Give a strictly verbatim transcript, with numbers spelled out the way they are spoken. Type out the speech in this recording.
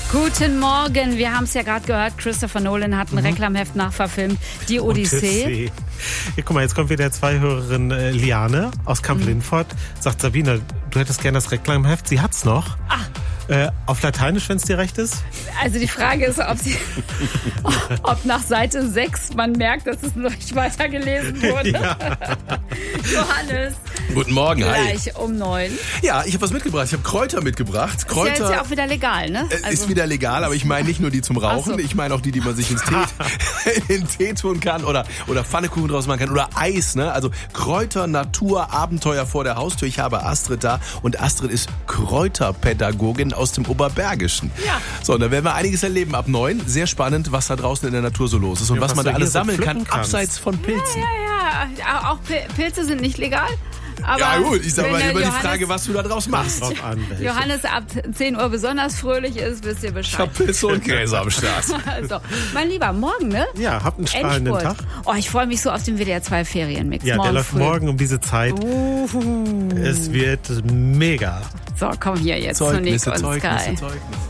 Guten Morgen, wir haben es ja gerade gehört, Christopher Nolan hat ein mhm. Reklamheft nachverfilmt, die Odyssee. Odyssee. Ja, guck mal, jetzt kommt wieder zwei Hörerinnen, äh, Liane aus Kamp-Lindfort, sagt Sabine, du hättest gerne das Reklamheft, sie hat's noch. Ah. Äh, auf Lateinisch, wenn es dir recht ist? Also die Frage ist, ob, sie, ob nach Seite sechs man merkt, dass es noch nicht weitergelesen wurde. Ja. Johannes. Guten Morgen, hi. Gleich um neun. Ja, ich habe was mitgebracht. Ich habe Kräuter mitgebracht. Kräuter ist ja jetzt ja auch wieder legal, ne? Also ist wieder legal, aber ich meine nicht nur die zum Rauchen. So. Ich meine auch die, die man sich ins Tee, in den Tee tun kann oder, oder Pfannekuchen draus machen kann oder Eis, ne? Also Kräuter, Natur, Abenteuer vor der Haustür. Ich habe Astrid da und Astrid ist Kräuterpädagogin aus dem Oberbergischen. Ja. So, und da werden wir einiges erleben ab neun. Sehr spannend, was da draußen in der Natur so los ist und ja, was, was man da alles sammeln kann, kannst. abseits von Pilzen. Ja, ja, ja. Auch Pilze sind nicht legal. Aber ja gut, ich sag mal immer Johannes, die Frage, was du da draus machst. Drauf an, Johannes ab zehn Uhr besonders fröhlich ist, wisst ihr Bescheid. Ich hab Pilze und Käse am Start. Also, mein Lieber, morgen, ne? Ja, habt einen strahlenden Endspurt. Tag. Oh, ich freue mich so auf den W D R zwei Ferienmix. Ja, morgen der läuft früh. morgen um diese Zeit. Uhuhu. Es wird mega. So, komm hier jetzt Zeugnisse, zu Nick und Zeugnisse, Sky. Zeugnisse.